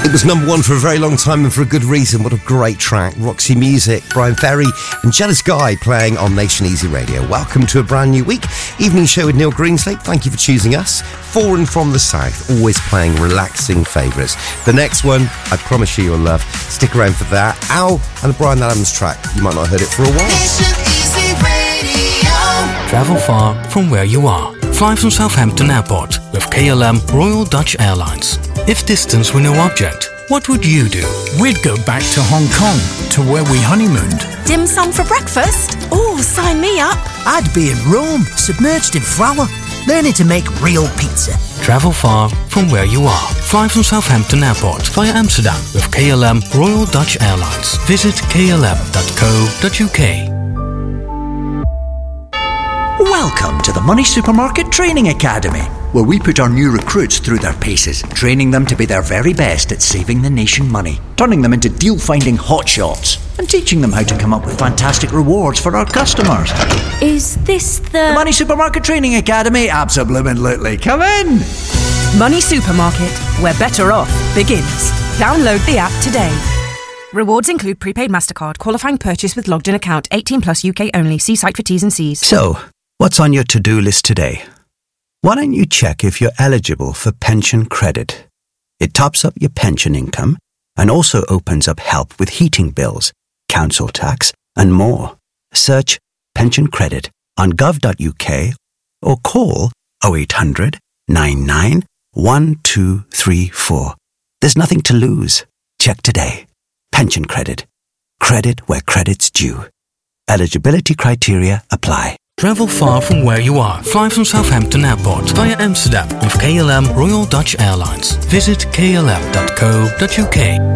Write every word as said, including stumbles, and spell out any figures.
It was number one for a very long time and for a good reason. What a great track. Roxy Music, Brian Ferry and Jealous Guy playing on Nation Easy Radio. Welcome to a brand new week. Evening show with Neil Greenslade. Thank you for choosing us. For and from the South, always playing relaxing favourites. The next one, I promise you you'll love. Stick around for that. Al and the Brian Adams track. You might not have heard it for a while. Nation Easy Radio. Travel far from where you are. Fly from Southampton Airport with K L M Royal Dutch Airlines. If distance were no object, what would you do? We'd go back to Hong Kong, to where we honeymooned. Dim sum for breakfast? Oh, sign me up. I'd be in Rome, submerged in flour, learning to make real pizza. Travel far from where you are. Fly from Southampton Airport via Amsterdam with K L M Royal Dutch Airlines. Visit k l m dot co dot u k. Welcome to the Money Supermarket Training Academy, where we put our new recruits through their paces, training them to be their very best at saving the nation money, turning them into deal-finding hotshots, and teaching them how to come up with fantastic rewards for our customers. Is this the... The Money Supermarket Training Academy? Absolutely. Come in! Money Supermarket, where better off begins. Download the app today. Rewards include prepaid MasterCard, qualifying purchase with logged-in account, eighteen plus U K only. See site for T's and C's. So, what's on your to-do list today? Why don't you check if you're eligible for pension credit? It tops up your pension income and also opens up help with heating bills, council tax, and more. Search pension credit on gov dot u k or call oh eight hundred, nine nine, one two three four. There's nothing to lose. Check today. Pension credit. Credit where credit's due. Eligibility criteria apply. Travel far from where you are. Fly from Southampton Airport via Amsterdam with K L M Royal Dutch Airlines. Visit k l m dot co dot u k.